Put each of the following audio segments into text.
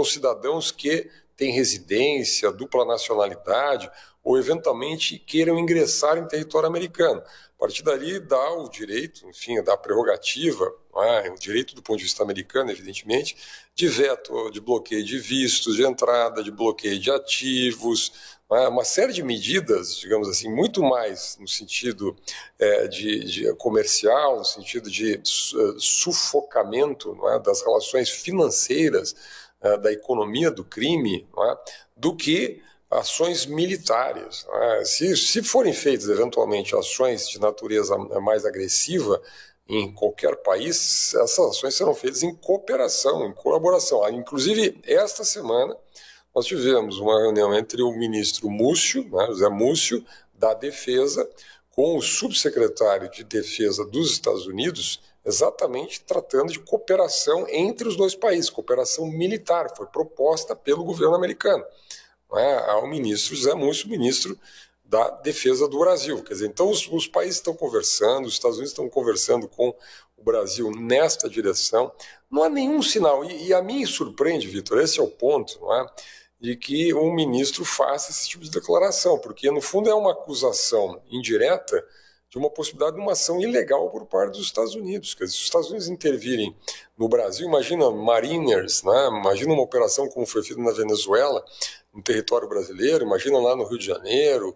aos cidadãos que têm residência, dupla nacionalidade ou eventualmente queiram ingressar em território americano. A partir dali dá o direito, enfim, dá a prerrogativa, o direito do ponto de vista americano, evidentemente, de veto, de bloqueio de vistos de entrada, de bloqueio de ativos, uma série de medidas, digamos assim, muito mais no sentido de comercial, no sentido de sufocamento das relações financeiras, da economia do crime, do que ações militares. Se forem feitas, eventualmente, ações de natureza mais agressiva em qualquer país, essas ações serão feitas em cooperação, em colaboração. Inclusive, esta semana, nós tivemos uma reunião entre o ministro Múcio, José Múcio, da Defesa, com o subsecretário de Defesa dos Estados Unidos, exatamente tratando de cooperação entre os dois países, cooperação militar, foi proposta pelo governo americano, ao ministro José Múcio, ministro da Defesa do Brasil. Quer dizer, então os países estão conversando, os Estados Unidos estão conversando com o Brasil nesta direção, não há nenhum sinal, e a mim surpreende, Vitor, esse é o ponto, de que um ministro faça esse tipo de declaração, porque no fundo é uma acusação indireta de uma possibilidade de uma ação ilegal por parte dos Estados Unidos. Quer dizer, se os Estados Unidos intervirem no Brasil, imagina Mariners, imagina uma operação como foi feita na Venezuela, no território brasileiro, imagina lá no Rio de Janeiro,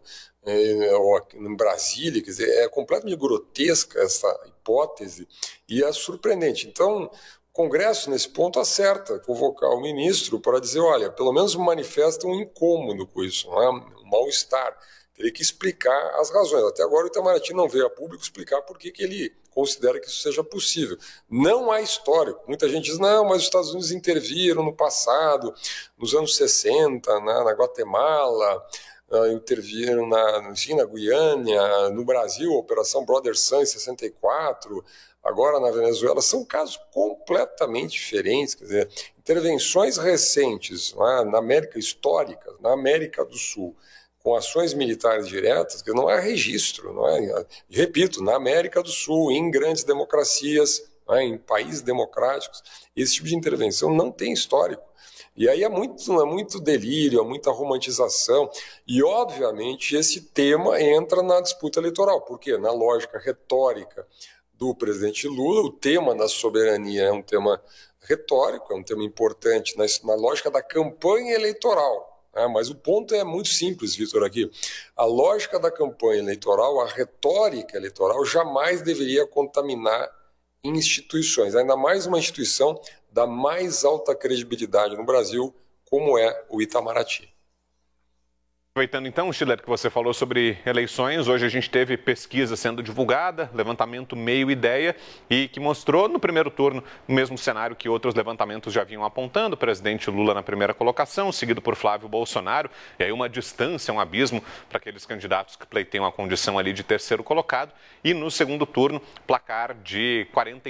ou em Brasília, quer dizer, é completamente grotesca essa hipótese e é surpreendente. Então, o Congresso, nesse ponto, acerta convocar o ministro para dizer, olha, pelo menos manifesta um incômodo com isso, um mal-estar. Teria que explicar as razões. Até agora o Itamaraty não veio a público explicar por que ele considera que isso seja possível. Não há histórico. Muita gente diz, não, mas os Estados Unidos interviram no passado, nos anos 60, na Guatemala, interviram na Guiana, no Brasil, a Operação Brother Sun em 64, agora na Venezuela. São casos completamente diferentes. Quer dizer, intervenções recentes na América histórica, na América do Sul, com ações militares diretas, que não há registro, repito, na América do Sul, em grandes democracias, em países democráticos, esse tipo de intervenção não tem histórico. E aí é muito delírio, é muita romantização, e obviamente esse tema entra na disputa eleitoral, porque na lógica retórica do presidente Lula, o tema da soberania é um tema retórico, é um tema importante na lógica da campanha eleitoral. Mas o ponto é muito simples, Vitor, aqui. A lógica da campanha eleitoral, a retórica eleitoral, jamais deveria contaminar instituições, ainda mais uma instituição da mais alta credibilidade no Brasil, como é o Itamaraty. Aproveitando então, Schiller, que você falou sobre eleições, hoje a gente teve pesquisa sendo divulgada, levantamento Meio Ideia, e que mostrou no primeiro turno o mesmo cenário que outros levantamentos já vinham apontando, o presidente Lula na primeira colocação, seguido por Flávio Bolsonaro, e aí uma distância, um abismo para aqueles candidatos que pleiteiam a condição ali de terceiro colocado, e no segundo turno, placar de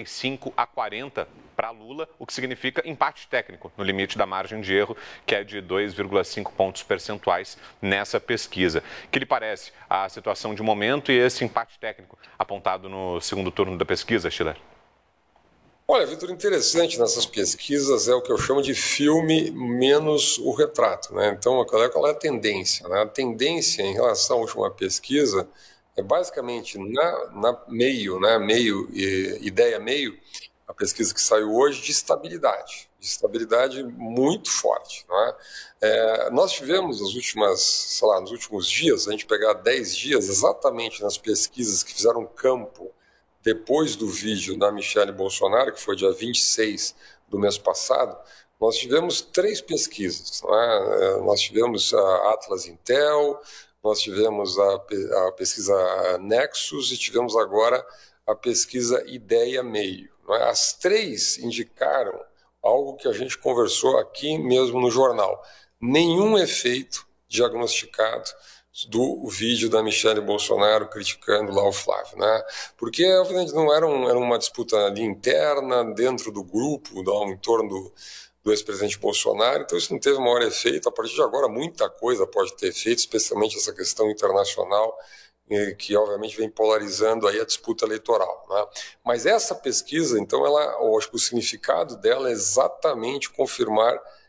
45-40 para Lula, o que significa empate técnico no limite da margem de erro, que é de 2,5 pontos percentuais nessa pesquisa. O que lhe parece a situação de momento e esse empate técnico apontado no segundo turno da pesquisa, Schiller? Olha, Vitor, interessante nessas pesquisas é o que eu chamo de filme menos o retrato, Então, qual é a tendência? A tendência em relação à última pesquisa é basicamente na meio, ideia meio, a pesquisa que saiu hoje, de estabilidade muito forte. Nós tivemos nos últimos dias, a gente pegar 10 dias, exatamente nas pesquisas que fizeram campo depois do vídeo da Michelle Bolsonaro, que foi dia 26 do mês passado, nós tivemos 3 pesquisas. Nós tivemos a Atlas Intel, nós tivemos a pesquisa Nexus e tivemos agora a pesquisa Ideia Meio. As 3 indicaram algo que a gente conversou aqui mesmo no jornal. Nenhum efeito diagnosticado do vídeo da Michelle Bolsonaro criticando lá o Flávio. Porque, obviamente, não era uma disputa ali interna, dentro do grupo, em torno do ex-presidente Bolsonaro, então isso não teve maior efeito. A partir de agora, muita coisa pode ter efeito, especialmente essa questão internacional, que obviamente vem polarizando aí a disputa eleitoral. Mas essa pesquisa, então, eu acho que o significado dela é exatamente confirmar